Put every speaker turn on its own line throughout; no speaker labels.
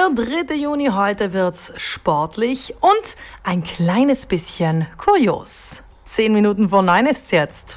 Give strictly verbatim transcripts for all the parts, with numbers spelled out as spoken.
Der dritte Juni, heute wird's sportlich und ein kleines bisschen kurios. Zehn Minuten vor neun ist's jetzt.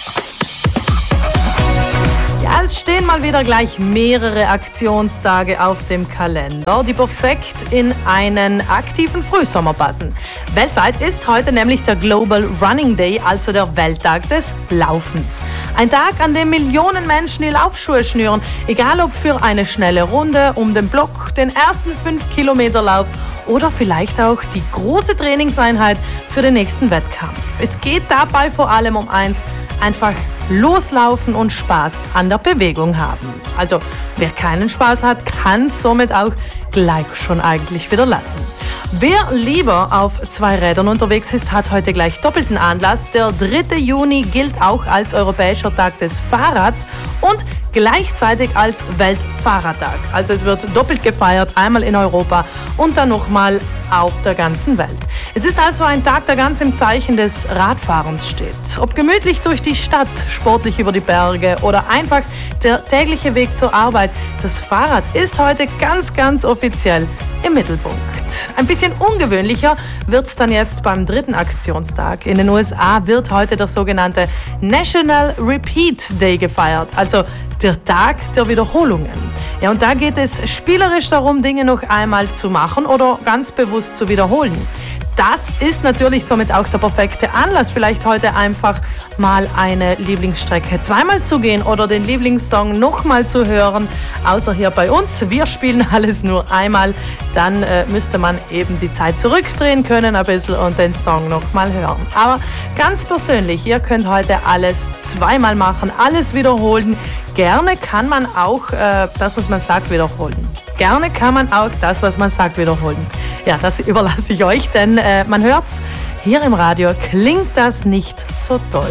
Ja, es stehen mal wieder gleich mehrere Aktionstage auf dem Kalender, die perfekt in einen aktiven Frühsommer passen. Weltweit ist heute nämlich der Global Running Day, also der Welttag des Laufens. Ein Tag, an dem Millionen Menschen die Laufschuhe schnüren, egal ob für eine schnelle Runde um den Block, den ersten fünf Kilometer Lauf oder vielleicht auch die große Trainingseinheit für den nächsten Wettkampf. Es geht dabei vor allem um eins: einfach loslaufen und Spaß an der Bewegung haben. Also wer keinen Spaß hat, kann somit auch gleich schon eigentlich wieder lassen. Wer lieber auf zwei Rädern unterwegs ist, hat heute gleich doppelten Anlass. Der dritte Juni gilt auch als Europäischer Tag des Fahrrads und gleichzeitig als Weltfahrradtag. Also es wird doppelt gefeiert, einmal in Europa und dann nochmal auf der ganzen Welt. Es ist also ein Tag, der ganz im Zeichen des Radfahrens steht. Ob gemütlich durch die Stadt, sportlich über die Berge oder einfach der tägliche Weg zur Arbeit, das Fahrrad ist heute ganz, ganz offiziell im Mittelpunkt. Ein bisschen ungewöhnlicher wird's dann jetzt beim dritten Aktionstag. In den U S A wird heute der sogenannte National Repeat Day gefeiert, also der Tag der Wiederholungen. Ja, und da geht es spielerisch darum, Dinge noch einmal zu machen oder ganz bewusst zu wiederholen. Das ist natürlich somit auch der perfekte Anlass, vielleicht heute einfach mal eine Lieblingsstrecke zweimal zu gehen oder den Lieblingssong nochmal zu hören. Außer hier bei uns, wir spielen alles nur einmal. Dann äh, müsste man eben die Zeit zurückdrehen können ein bisschen und den Song nochmal hören. Aber ganz persönlich, ihr könnt heute alles zweimal machen, alles wiederholen. Gerne kann man auch äh, das, was man sagt, wiederholen. Gerne kann man auch das, was man sagt, wiederholen. Ja, das überlasse ich euch, denn äh, man hört's, hier im Radio klingt das nicht so toll.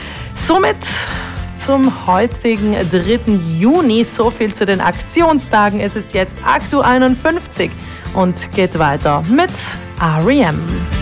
Somit zum heutigen dritten Juni, so viel zu den Aktionstagen. Es ist jetzt acht Uhr einundfünfzig und geht weiter mit R E M.